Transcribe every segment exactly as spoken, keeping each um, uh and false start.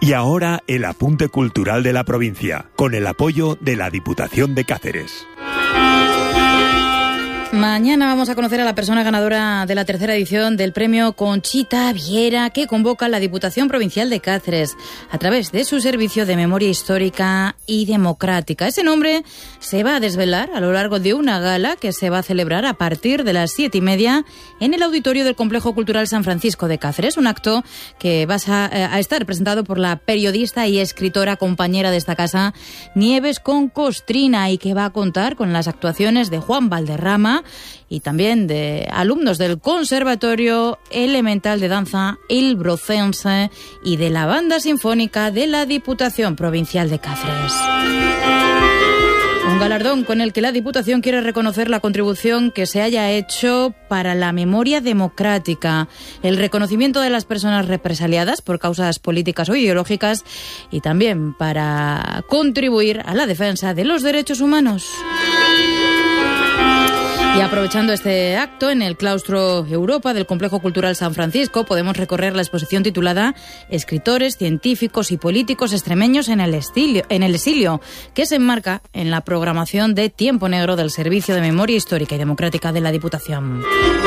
Y ahora el apunte cultural de la provincia, con el apoyo de la Diputación de Cáceres. Mañana vamos a conocer a la persona ganadora de la tercera edición del premio Conchita Viera, que convoca la Diputación Provincial de Cáceres a través de su servicio de memoria histórica y democrática. Ese nombre se va a desvelar a lo largo de una gala que se va a celebrar a partir de las siete y media en el auditorio del Complejo Cultural San Francisco de Cáceres. Un acto que va a, a estar presentado por la periodista y escritora compañera de esta casa, Nieves con Costrina, y que va a contar con las actuaciones de Juan Valderrama y también de alumnos del Conservatorio Elemental de Danza El Brocense y de la Banda Sinfónica de la Diputación Provincial de Cáceres. Un galardón con el que la Diputación quiere reconocer la contribución que se haya hecho para la memoria democrática, el reconocimiento de las personas represaliadas por causas políticas o ideológicas y también para contribuir a la defensa de los derechos humanos. Y aprovechando este acto, en el claustro Europa del Complejo Cultural San Francisco podemos recorrer la exposición titulada Escritores, científicos y políticos extremeños en el, estilio, en el exilio, que se enmarca en la programación de Tiempo Negro del Servicio de Memoria Histórica y Democrática de la Diputación.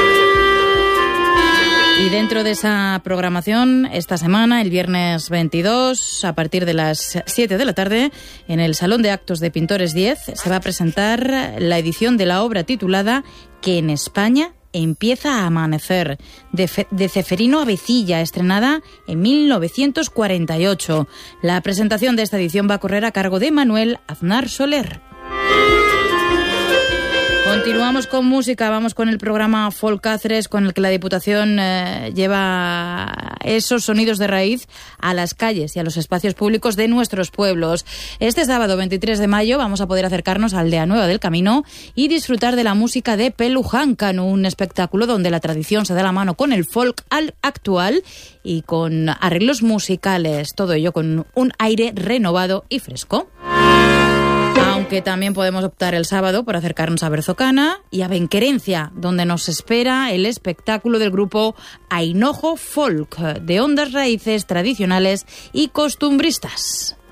Y dentro de esa programación, esta semana, el viernes veintidós, a partir de las siete de la tarde, en el Salón de Actos de Pintores diez, se va a presentar la edición de la obra titulada Que en España empieza a amanecer, de, Fe- de Ceferino Avecilla, estrenada en mil novecientos cuarenta y ocho. La presentación de esta edición va a correr a cargo de Manuel Aznar Soler. Continuamos con música, vamos con el programa Folk Cáceres, con el que la Diputación eh, lleva esos sonidos de raíz a las calles y a los espacios públicos de nuestros pueblos. Este sábado veintitrés de mayo vamos a poder acercarnos a Aldea Nueva del Camino y disfrutar de la música de Pelujancan, un espectáculo donde la tradición se da la mano con el folk actual y con arreglos musicales, todo ello con un aire renovado y fresco. Aunque también podemos optar el sábado por acercarnos a Berzocana y a Benquerencia, donde nos espera el espectáculo del grupo Ainojo Folk, de hondas raíces tradicionales y costumbristas.